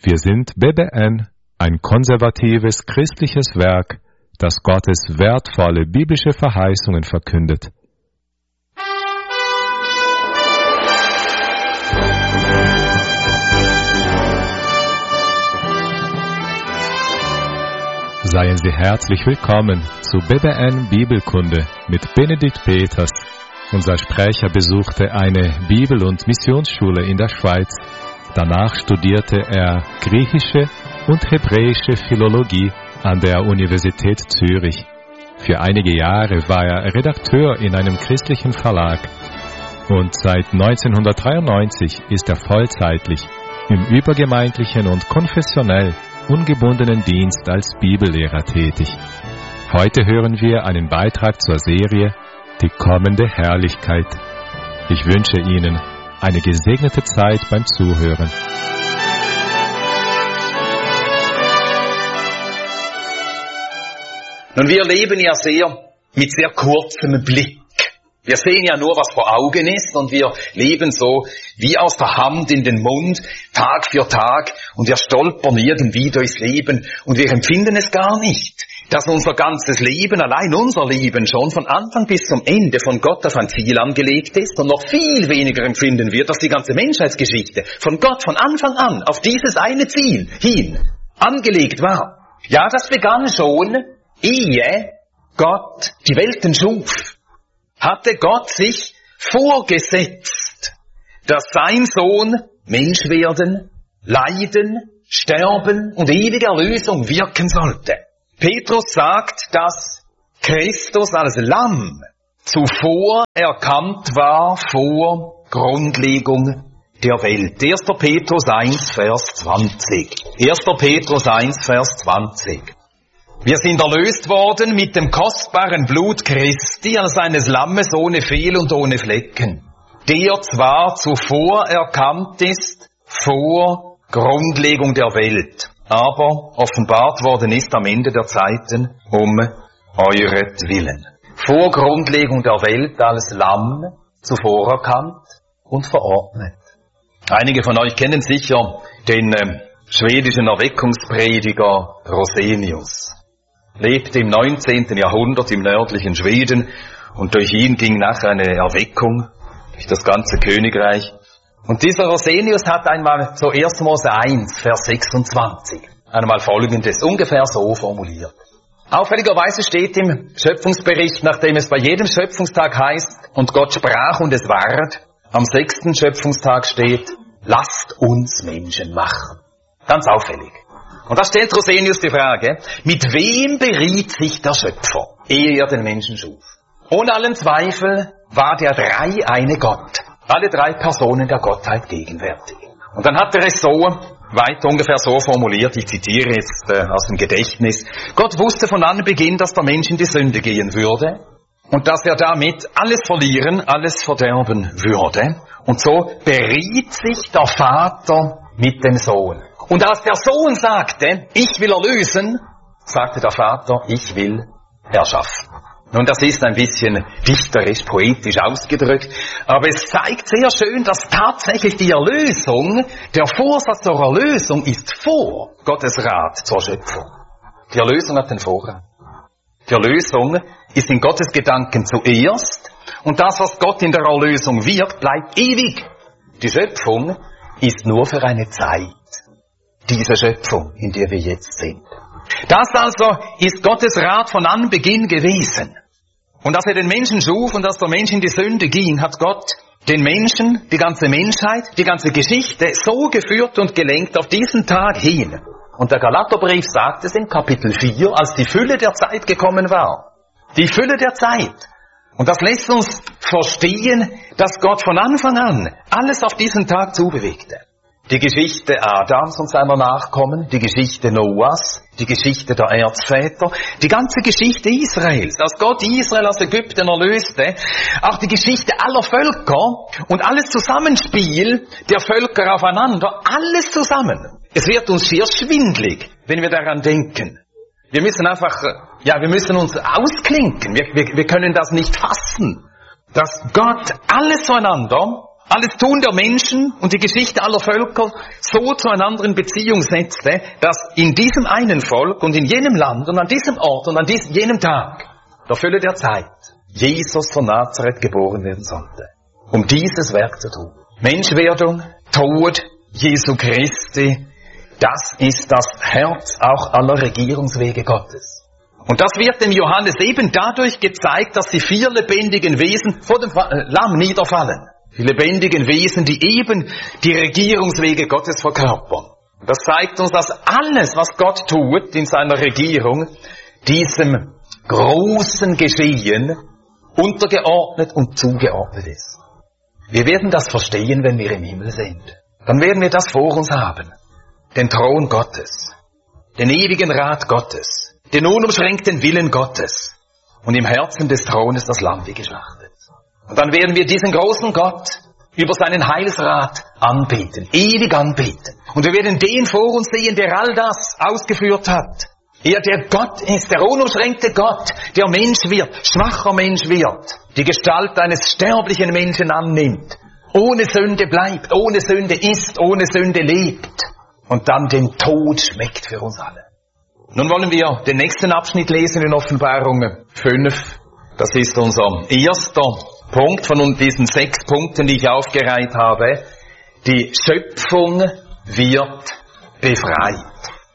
Wir sind BBN, ein konservatives christliches Werk, das Gottes wertvolle biblische Verheißungen verkündet. Seien Sie herzlich willkommen zu BBN Bibelkunde mit Benedikt Peters. Unser Sprecher besuchte eine Bibel- und Missionsschule in der Schweiz. Danach studierte er griechische und hebräische Philologie an der Universität Zürich. Für einige Jahre war er Redakteur in einem christlichen Verlag. Und seit 1993 ist er vollzeitlich im übergemeindlichen und konfessionell ungebundenen Dienst als Bibellehrer tätig. Heute hören wir einen Beitrag zur Serie Die kommende Herrlichkeit. Ich wünsche Ihnen eine gesegnete Zeit beim Zuhören. Nun, wir leben ja mit sehr kurzem Blick. Wir sehen ja nur, was vor Augen ist, und wir leben so wie aus der Hand in den Mund, Tag für Tag, und wir stolpern irgendwie durchs Leben, und wir empfinden es gar nicht, dass unser ganzes Leben, allein unser Leben schon von Anfang bis zum Ende von Gott auf ein Ziel angelegt ist, und noch viel weniger empfinden wir, dass die ganze Menschheitsgeschichte von Gott von Anfang an auf dieses eine Ziel hin angelegt war. Ja, das begann schon, ehe Gott die Welten schuf. Hatte Gott sich vorgesetzt, dass sein Sohn Mensch werden, leiden, sterben und ewige Erlösung wirken sollte. Petrus sagt, dass Christus als Lamm zuvor erkannt war vor Grundlegung der Welt. 1. Petrus 1, Vers 20. 1. Petrus 1, Vers 20. Wir sind erlöst worden mit dem kostbaren Blut Christi als eines Lammes ohne Fehl und ohne Flecken, der zwar zuvor erkannt ist vor Grundlegung der Welt, aber offenbart worden ist am Ende der Zeiten um euretwillen. Vor Grundlegung der Welt als Lamm zuvor erkannt und verordnet. Einige von euch kennen sicher den schwedischen Erweckungsprediger Rosenius. Lebte im 19. Jahrhundert im nördlichen Schweden, und durch ihn ging nachher eine Erweckung durch das ganze Königreich. Und dieser Rosenius hat einmal zu 1. Mose 1, Vers 26 einmal Folgendes ungefähr so formuliert. Auffälligerweise steht im Schöpfungsbericht, nachdem es bei jedem Schöpfungstag heißt, und Gott sprach und es ward, am 6. Schöpfungstag steht, lasst uns Menschen machen. Ganz auffällig. Und da stellt Rosenius die Frage, mit wem beriet sich der Schöpfer, ehe er den Menschen schuf? Ohne allen Zweifel war der dreieine Gott, alle drei Personen der Gottheit gegenwärtig. Und dann hat er es so weiter ungefähr so formuliert, ich zitiere jetzt aus dem Gedächtnis, Gott wusste von Anbeginn, dass der Mensch in die Sünde gehen würde und dass er damit alles verlieren, alles verderben würde. Und so beriet sich der Vater mit dem Sohn. Und als der Sohn sagte, ich will erlösen, sagte der Vater, ich will erschaffen. Nun, das ist ein bisschen dichterisch, poetisch ausgedrückt, aber es zeigt sehr schön, dass tatsächlich die Erlösung, der Vorsatz zur Erlösung ist vor Gottes Rat zur Schöpfung. Die Erlösung hat den Vorrang. Die Erlösung ist in Gottes Gedanken zuerst, und das, was Gott in der Erlösung wirkt, bleibt ewig. Die Schöpfung ist nur für eine Zeit. Diese Schöpfung, in der wir jetzt sind. Das also ist Gottes Rat von Anbeginn gewesen. Und als er den Menschen schuf und als der Mensch in die Sünde ging, hat Gott den Menschen, die ganze Menschheit, die ganze Geschichte so geführt und gelenkt auf diesen Tag hin. Und der Galaterbrief sagt es in Kapitel 4, als die Fülle der Zeit gekommen war. Die Fülle der Zeit. Und das lässt uns verstehen, dass Gott von Anfang an alles auf diesen Tag zubewegte. Die Geschichte Adams und seiner Nachkommen, die Geschichte Noahs, die Geschichte der Erzväter, die ganze Geschichte Israels, als Gott Israel aus Ägypten erlöste, auch die Geschichte aller Völker und alles Zusammenspiel der Völker aufeinander, alles zusammen. Es wird uns schier schwindlig, wenn wir daran denken. Wir müssen einfach, wir müssen uns ausklinken, wir können das nicht fassen, dass Gott alles zueinander alles Tun der Menschen und die Geschichte aller Völker so zueinander in Beziehung setzte, dass in diesem einen Volk und in jenem Land und an diesem Ort und an jenem Tag, der Fülle der Zeit, Jesus von Nazareth geboren werden sollte, um dieses Werk zu tun. Menschwerdung, Tod Jesu Christi, das ist das Herz auch aller Regierungswege Gottes. Und das wird dem Johannes eben dadurch gezeigt, dass die 4 lebendigen Wesen vor dem Lamm niederfallen. Die lebendigen Wesen, die eben die Regierungswege Gottes verkörpern. Und das zeigt uns, dass alles, was Gott tut in seiner Regierung, diesem großen Geschehen untergeordnet und zugeordnet ist. Wir werden das verstehen, wenn wir im Himmel sind. Dann werden wir das vor uns haben. Den Thron Gottes, den ewigen Rat Gottes, den unumschränkten Willen Gottes und im Herzen des Thrones das Lamm wie geschlachtet. Und dann werden wir diesen großen Gott über seinen Heilsrat anbeten, ewig anbeten. Und wir werden den vor uns sehen, der all das ausgeführt hat. Er, der Gott ist, der unumschränkte Gott, der Mensch wird, schwacher Mensch wird, die Gestalt eines sterblichen Menschen annimmt, ohne Sünde bleibt, ohne Sünde ist, ohne Sünde lebt und dann den Tod schmeckt für uns alle. Nun wollen wir den nächsten Abschnitt lesen in Offenbarung 5. Das ist unser erster Punkt von diesen 6 Punkten, die ich aufgereiht habe. Die Schöpfung wird befreit.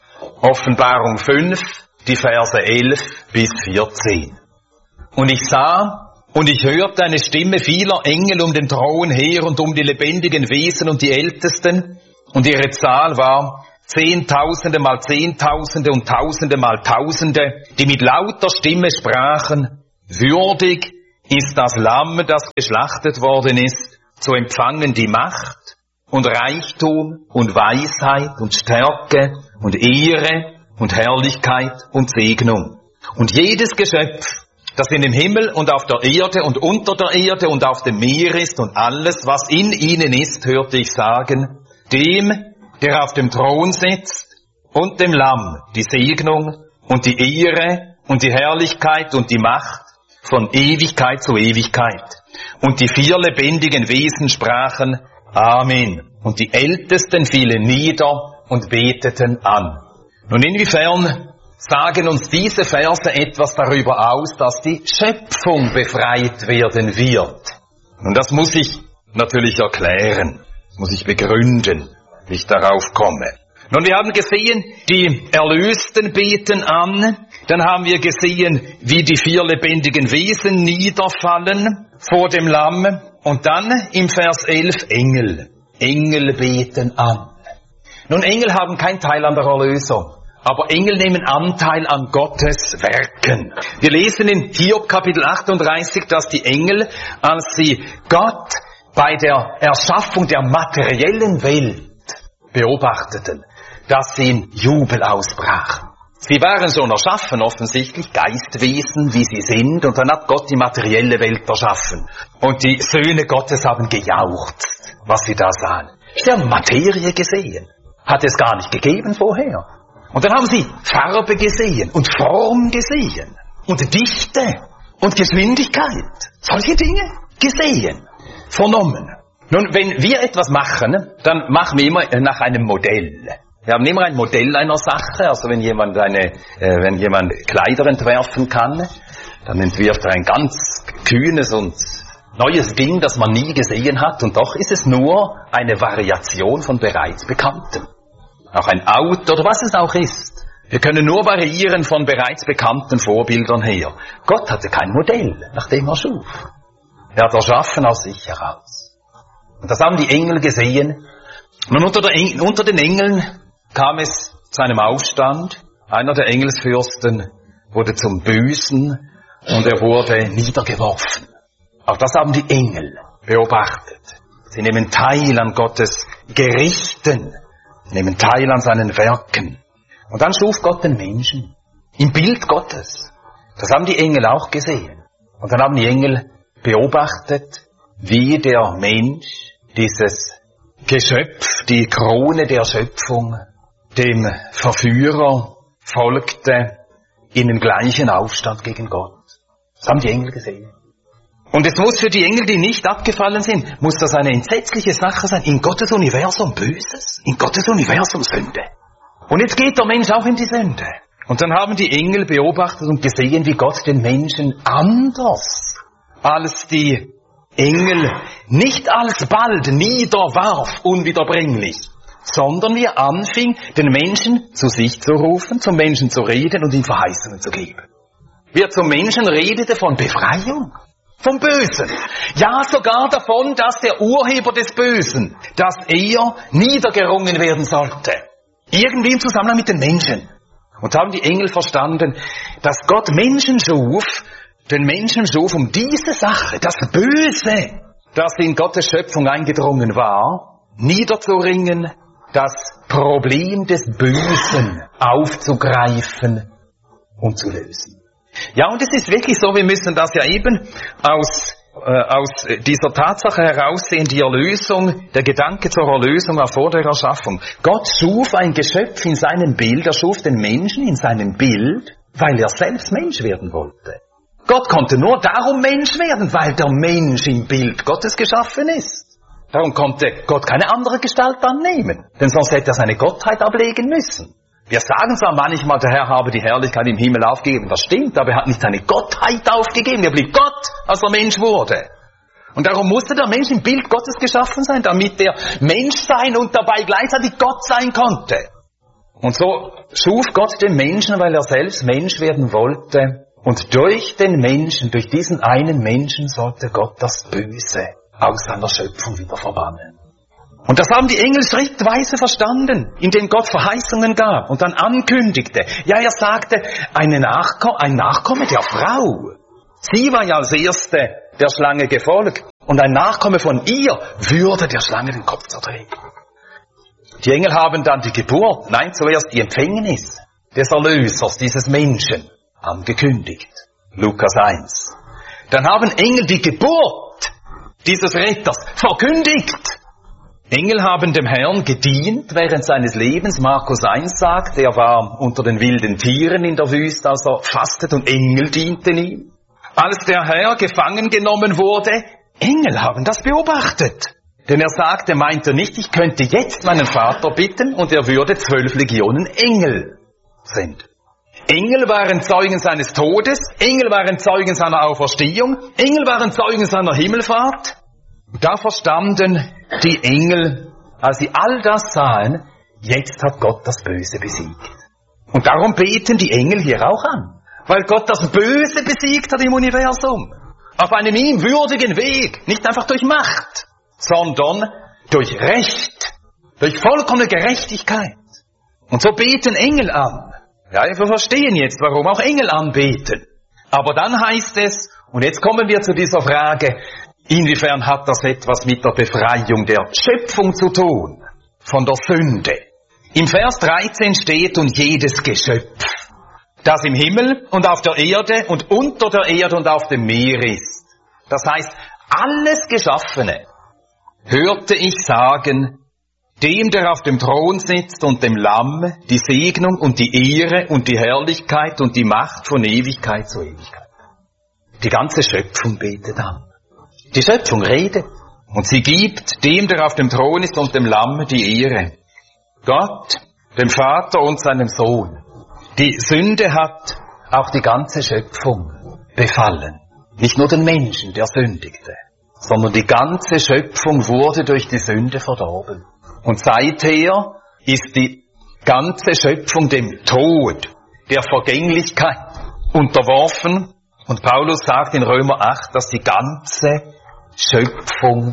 Offenbarung 5, die Verse 11 bis 14. Und ich sah und ich hörte eine Stimme vieler Engel um den Thron her und um die lebendigen Wesen und die Ältesten. Und ihre Zahl war Zehntausende mal Zehntausende und Tausende mal Tausende, die mit lauter Stimme sprachen, würdig ist das Lamm, das geschlachtet worden ist, zu empfangen die Macht und Reichtum und Weisheit und Stärke und Ehre und Herrlichkeit und Segnung. Und jedes Geschöpf, das in dem Himmel und auf der Erde und unter der Erde und auf dem Meer ist und alles, was in ihnen ist, hörte ich sagen, dem, der auf dem Thron sitzt und dem Lamm die Segnung und die Ehre und die Herrlichkeit und die Macht von Ewigkeit zu Ewigkeit. Und die 4 lebendigen Wesen sprachen Amen. Und die Ältesten fielen nieder und beteten an. Nun, inwiefern sagen uns diese Verse etwas darüber aus, dass die Schöpfung befreit werden wird? Nun, das muss ich natürlich erklären, muss ich begründen, wie ich darauf komme. Nun, wir haben gesehen, die Erlösten beten an. Dann haben wir gesehen, wie die 4 lebendigen Wesen niederfallen vor dem Lamm. Und dann im Vers 11 Engel. Engel beten an. Nun, Engel haben keinen Teil an der Erlösung. Aber Engel nehmen Anteil an Gottes Werken. Wir lesen in Hiob Kapitel 38, dass die Engel, als sie Gott bei der Erschaffung der materiellen Welt beobachteten, dass sie in Jubel ausbrachen. Sie waren schon erschaffen, offensichtlich, Geistwesen, wie sie sind, und dann hat Gott die materielle Welt erschaffen. Und die Söhne Gottes haben gejauchzt, was sie da sahen. Sie haben Materie gesehen. Hat es gar nicht gegeben vorher. Und dann haben sie Farbe gesehen und Form gesehen und Dichte und Geschwindigkeit. Solche Dinge gesehen, vernommen. Nun, wenn wir etwas machen, dann machen wir immer nach einem Modell. Wir haben immer ein Modell einer Sache. Also wenn jemand Kleider entwerfen kann, dann entwirft er ein ganz kühnes und neues Ding, das man nie gesehen hat. Und doch ist es nur eine Variation von bereits Bekanntem. Auch ein Auto oder was es auch ist. Wir können nur variieren von bereits bekannten Vorbildern her. Gott hatte kein Modell, nach dem er schuf. Er hat erschaffen aus sich heraus. Und das haben die Engel gesehen. Und unter den Engeln kam es zu einem Aufstand. Einer der Engelsfürsten wurde zum Bösen und er wurde niedergeworfen. Auch das haben die Engel beobachtet. Sie nehmen teil an Gottes Gerichten, nehmen teil an seinen Werken. Und dann schuf Gott den Menschen im Bild Gottes. Das haben die Engel auch gesehen. Und dann haben die Engel beobachtet, wie der Mensch, dieses Geschöpf, die Krone der Schöpfung, dem Verführer folgte in den gleichen Aufstand gegen Gott. Das haben die Engel gesehen. Und es muss für die Engel, die nicht abgefallen sind, muss das eine entsetzliche Sache sein. In Gottes Universum Böses, in Gottes Universum Sünde. Und jetzt geht der Mensch auch in die Sünde. Und dann haben die Engel beobachtet und gesehen, wie Gott den Menschen anders als die Engel nicht alsbald niederwarf, unwiederbringlich, sondern wie er anfing, den Menschen zu sich zu rufen, zum Menschen zu reden und ihm Verheißungen zu geben. Wie er zum Menschen redete von Befreiung, vom Bösen. Ja, sogar davon, dass der Urheber des Bösen, dass er niedergerungen werden sollte. Irgendwie im Zusammenhang mit den Menschen. Und haben die Engel verstanden, dass Gott Menschen schuf, den Menschen schuf, um diese Sache, das Böse, das in Gottes Schöpfung eingedrungen war, niederzuringen, das Problem des Bösen aufzugreifen und zu lösen. Ja, und es ist wirklich so, wir müssen das ja eben aus dieser Tatsache heraussehen, die Erlösung, der Gedanke zur Erlösung war vor der Erschaffung. Gott schuf ein Geschöpf in seinem Bild, er schuf den Menschen in seinem Bild, weil er selbst Mensch werden wollte. Gott konnte nur darum Mensch werden, weil der Mensch im Bild Gottes geschaffen ist. Darum konnte Gott keine andere Gestalt annehmen, denn sonst hätte er seine Gottheit ablegen müssen. Wir sagen zwar manchmal, der Herr habe die Herrlichkeit im Himmel aufgegeben, das stimmt, aber er hat nicht seine Gottheit aufgegeben, er blieb Gott, als er Mensch wurde. Und darum musste der Mensch im Bild Gottes geschaffen sein, damit er Mensch sein und dabei gleichzeitig Gott sein konnte. Und so schuf Gott den Menschen, weil er selbst Mensch werden wollte. Und durch den Menschen, durch diesen einen Menschen sollte Gott das Böse aus seiner Schöpfung wieder verbannen. Und das haben die Engel schrittweise verstanden, indem Gott Verheißungen gab und dann ankündigte. Ja, er sagte, ein Nachkomme der Frau. Sie war ja als erste der Schlange gefolgt. Und ein Nachkomme von ihr würde der Schlange den Kopf zertreten. Die Engel haben dann die Geburt, zuerst die Empfängnis des Erlösers, dieses Menschen, angekündigt. Lukas 1. Dann haben Engel die Geburt dieses Retters verkündigt. Engel haben dem Herrn gedient während seines Lebens. Markus 1 sagt, er war unter den wilden Tieren in der Wüste, als er fastet, und Engel dienten ihm. Als der Herr gefangen genommen wurde, Engel haben das beobachtet. Denn er sagte, meinte nicht, ich könnte jetzt meinen Vater bitten und er würde 12 Legionen Engel senden. Engel waren Zeugen seines Todes, Engel waren Zeugen seiner Auferstehung, Engel waren Zeugen seiner Himmelfahrt. Da verstanden die Engel, als sie all das sahen, jetzt hat Gott das Böse besiegt. Und darum beten die Engel hier auch an, weil Gott das Böse besiegt hat im Universum. Auf einem ihm würdigen Weg, nicht einfach durch Macht, sondern durch Recht, durch vollkommene Gerechtigkeit. Und so beten Engel an. Ja, wir verstehen jetzt, warum auch Engel anbeten. Aber dann heißt es, und jetzt kommen wir zu dieser Frage, inwiefern hat das etwas mit der Befreiung der Schöpfung zu tun, von der Sünde? Im Vers 13 steht, und jedes Geschöpf, das im Himmel und auf der Erde und unter der Erde und auf dem Meer ist. Das heißt, alles Geschaffene, hörte ich sagen, dem, der auf dem Thron sitzt und dem Lamm, die Segnung und die Ehre und die Herrlichkeit und die Macht von Ewigkeit zu Ewigkeit. Die ganze Schöpfung betet an. Die Schöpfung redet und sie gibt dem, der auf dem Thron ist und dem Lamm, die Ehre. Gott, dem Vater und seinem Sohn. Die Sünde hat auch die ganze Schöpfung befallen. Nicht nur den Menschen, der sündigte, sondern die ganze Schöpfung wurde durch die Sünde verdorben. Und seither ist die ganze Schöpfung dem Tod, der Vergänglichkeit unterworfen. Und Paulus sagt in Römer 8, dass die ganze Schöpfung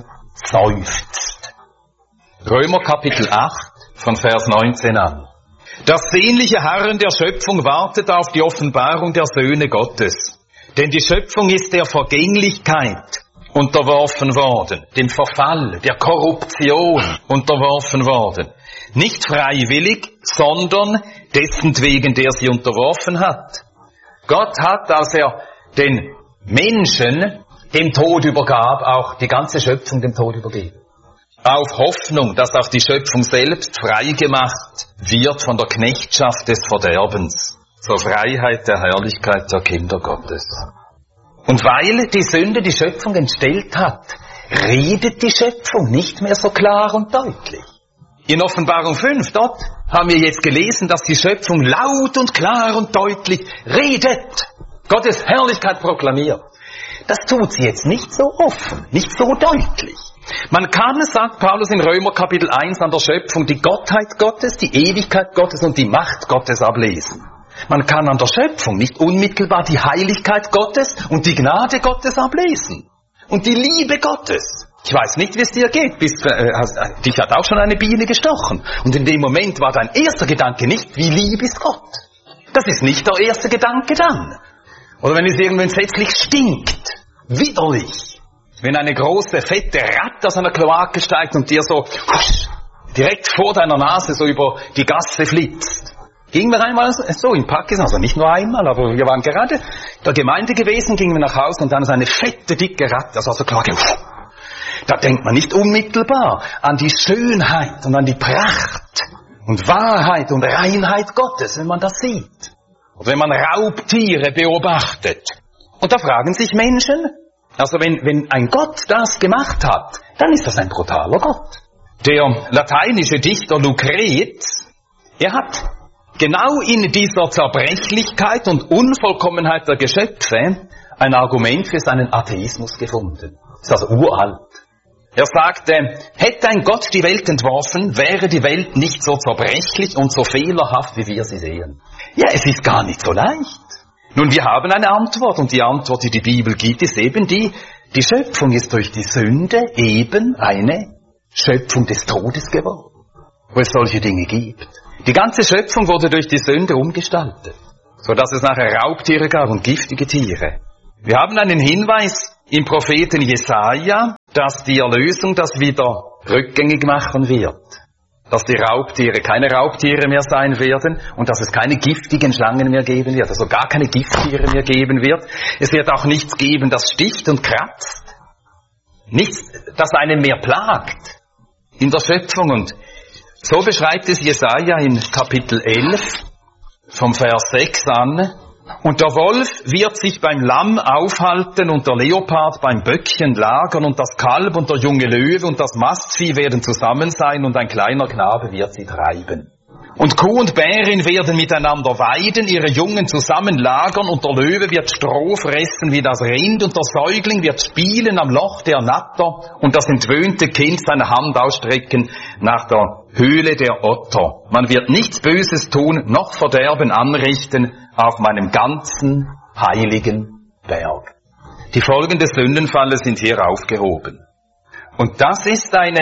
seufzt. Römer Kapitel 8, von Vers 19 an. Das sehnliche Harren der Schöpfung wartet auf die Offenbarung der Söhne Gottes. Denn die Schöpfung ist der Vergänglichkeit unterworfen worden, dem Verfall, der Korruption unterworfen worden. Nicht freiwillig, sondern dessentwegen, der sie unterworfen hat. Gott hat, als er den Menschen dem Tod übergab, auch die ganze Schöpfung dem Tod übergeben. Auf Hoffnung, dass auch die Schöpfung selbst freigemacht wird von der Knechtschaft des Verderbens zur Freiheit der Herrlichkeit der Kinder Gottes. Und weil die Sünde die Schöpfung entstellt hat, redet die Schöpfung nicht mehr so klar und deutlich. In Offenbarung 5, dort haben wir jetzt gelesen, dass die Schöpfung laut und klar und deutlich redet, Gottes Herrlichkeit proklamiert. Das tut sie jetzt nicht so offen, nicht so deutlich. Man kann, sagt Paulus in Römer Kapitel 1, an der Schöpfung die Gottheit Gottes, die Ewigkeit Gottes und die Macht Gottes ablesen. Man kann an der Schöpfung nicht unmittelbar die Heiligkeit Gottes und die Gnade Gottes ablesen. Und die Liebe Gottes. Ich weiß nicht, wie es dir geht. Dich hat auch schon eine Biene gestochen. Und in dem Moment war dein erster Gedanke nicht, wie lieb ist Gott. Das ist nicht der erste Gedanke dann. Oder wenn es irgendwo entsetzlich stinkt. Widerlich. Wenn eine große, fette Ratte aus einer Kloake steigt und dir so direkt vor deiner Nase so über die Gasse flitzt. Gingen wir einmal so in Pakistan, also nicht nur einmal, aber wir waren gerade der Gemeinde gewesen, gingen wir nach Hause und dann ist eine fette, dicke Ratte, also klar, da denkt man nicht unmittelbar an die Schönheit und an die Pracht und Wahrheit und Reinheit Gottes, wenn man das sieht. Oder wenn man Raubtiere beobachtet. Und da fragen sich Menschen, also wenn ein Gott das gemacht hat, dann ist das ein brutaler Gott. Der lateinische Dichter Lucrez, er hat genau in dieser Zerbrechlichkeit und Unvollkommenheit der Geschöpfe ein Argument für seinen Atheismus gefunden. Das ist also uralt. Er sagte, hätte ein Gott die Welt entworfen, wäre die Welt nicht so zerbrechlich und so fehlerhaft, wie wir sie sehen. Ja, es ist gar nicht so leicht. Nun, wir haben eine Antwort und die Antwort, die die Bibel gibt, ist eben die Schöpfung ist durch die Sünde eben eine Schöpfung des Todes geworden, wo es solche Dinge gibt. Die ganze Schöpfung wurde durch die Sünde umgestaltet, sodass es nachher Raubtiere gab und giftige Tiere. Wir haben einen Hinweis im Propheten Jesaja, dass die Erlösung das wieder rückgängig machen wird. Dass die Raubtiere keine Raubtiere mehr sein werden und dass es keine giftigen Schlangen mehr geben wird, also gar keine Gifttiere mehr geben wird. Es wird auch nichts geben, das sticht und kratzt. Nichts, das einen mehr plagt in der Schöpfung. Und so beschreibt es Jesaja in Kapitel 11, vom Vers 6 an. Und der Wolf wird sich beim Lamm aufhalten und der Leopard beim Böckchen lagern und das Kalb und der junge Löwe und das Mastvieh werden zusammen sein und ein kleiner Knabe wird sie treiben. Und Kuh und Bärin werden miteinander weiden, ihre Jungen zusammen lagern und der Löwe wird Stroh fressen wie das Rind und der Säugling wird spielen am Loch der Natter und das entwöhnte Kind seine Hand ausstrecken nach der Höhle der Otter. Man wird nichts Böses tun, noch Verderben anrichten auf meinem ganzen heiligen Berg. Die Folgen des Sündenfalles sind hier aufgehoben. Und das ist ein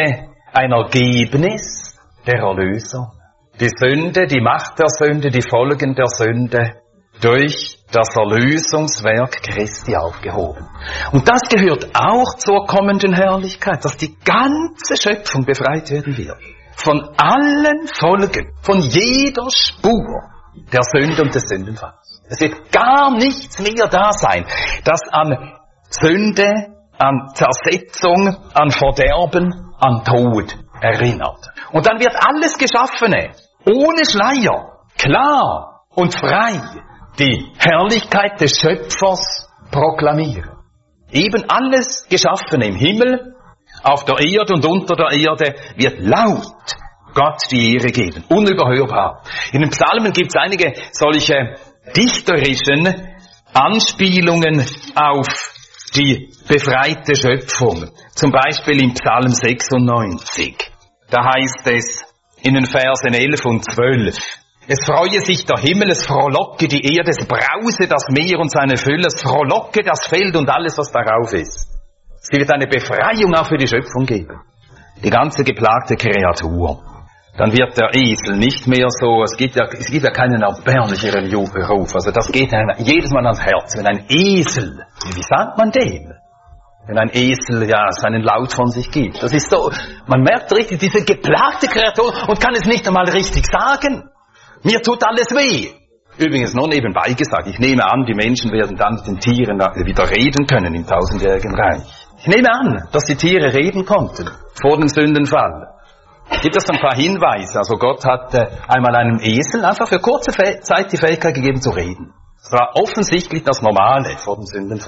Ergebnis der Erlösung. Die Sünde, die Macht der Sünde, die Folgen der Sünde durch das Erlösungswerk Christi aufgehoben. Und das gehört auch zur kommenden Herrlichkeit, dass die ganze Schöpfung befreit werden wird. Von allen Folgen, von jeder Spur der Sünde und des Sündenfalls. Es wird gar nichts mehr da sein, das an Sünde, an Zersetzung, an Verderben, an Tod erinnert. Und dann wird alles Geschaffene, ohne Schleier, klar und frei, die Herrlichkeit des Schöpfers proklamieren. Eben alles Geschaffene im Himmel, auf der Erde und unter der Erde wird laut Gott die Ehre geben, unüberhörbar. In den Psalmen gibt es einige solche dichterischen Anspielungen auf die befreite Schöpfung. Zum Beispiel im Psalm 96. Da heißt es in den Versen 11 und 12, es freue sich der Himmel, es frohlocke die Erde, es brause das Meer und seine Fülle, es frohlocke das Feld und alles, was darauf ist. Es wird eine Befreiung auch für die Schöpfung geben. Die ganze geplagte Kreatur. Dann wird der Esel nicht mehr so, es gibt ja keinen erbärmlicheren Ruf, also das geht jedes Mal ans Herz. Wenn ein Esel, wie sagt man dem? Wenn ein Esel, seinen Laut von sich gibt. Das ist so, man merkt richtig, diese geplagte Kreatur und kann es nicht einmal richtig sagen. Mir tut alles weh. Übrigens nur nebenbei gesagt, ich nehme an, die Menschen werden dann mit den Tieren wieder reden können im tausendjährigen Reich. Ich nehme an, dass die Tiere reden konnten vor dem Sündenfall. Gibt es ein paar Hinweise. Also Gott hat einmal einem Esel einfach für kurze Zeit die Fähigkeit gegeben zu reden. Das war offensichtlich das Normale vor dem Sündenfall.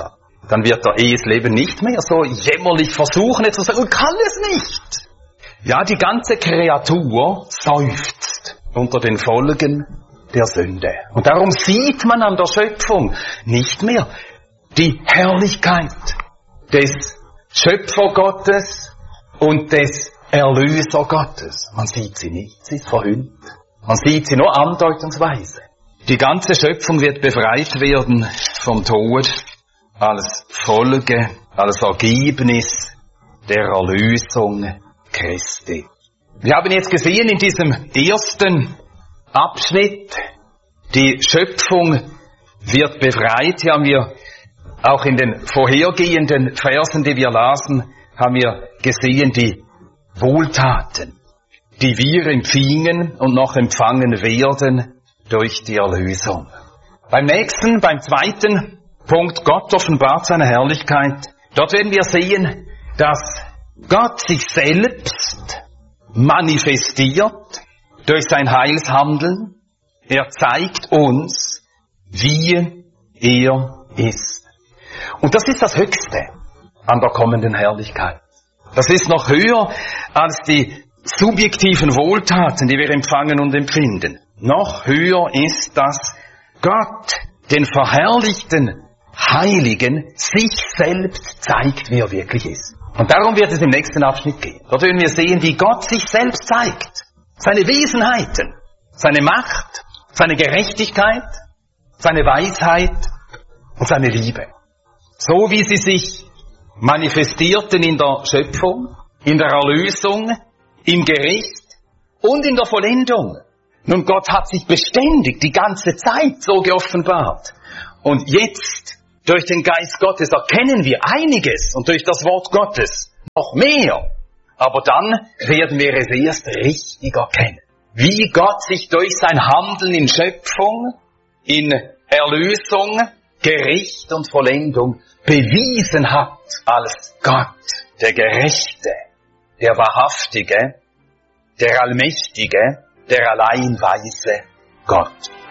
dann wird der Ehesleben nicht mehr so jämmerlich versuchen, jetzt zu sagen, kann es nicht. Ja, die ganze Kreatur seufzt unter den Folgen der Sünde. Und darum sieht man an der Schöpfung nicht mehr die Herrlichkeit des Schöpfergottes und des Erlösergottes. Man sieht sie nicht, sie ist verhüllt. Man sieht sie nur andeutungsweise. Die ganze Schöpfung wird befreit werden vom Tod als Folge, als Ergebnis der Erlösung Christi. Wir haben jetzt gesehen in diesem ersten Abschnitt, die Schöpfung wird befreit. Hier haben wir auch in den vorhergehenden Versen, die wir lasen, haben wir gesehen die Wohltaten, die wir empfingen und noch empfangen werden durch die Erlösung. Beim zweiten Punkt, Gott offenbart seine Herrlichkeit. Dort werden wir sehen, dass Gott sich selbst manifestiert durch sein Heilshandeln. Er zeigt uns, wie er ist. Und das ist das Höchste an der kommenden Herrlichkeit. Das ist noch höher als die subjektiven Wohltaten, die wir empfangen und empfinden. Noch höher ist, dass Gott den verherrlichten Heiligen sich selbst zeigt, wie er wirklich ist. Und darum wird es im nächsten Abschnitt gehen. Dort werden wir sehen, wie Gott sich selbst zeigt. Seine Wesenheiten, seine Macht, seine Gerechtigkeit, seine Weisheit und seine Liebe. So wie sie sich manifestierten in der Schöpfung, in der Erlösung, im Gericht und in der Vollendung. Nun, Gott hat sich beständig die ganze Zeit so geoffenbart. Und jetzt, durch den Geist Gottes, erkennen wir einiges und durch das Wort Gottes noch mehr. Aber dann werden wir es erst richtig erkennen. Wie Gott sich durch sein Handeln in Schöpfung, in Erlösung, Gericht und Vollendung bewiesen hat als Gott, der Gerechte, der Wahrhaftige, der Allmächtige, der allein weise Gott.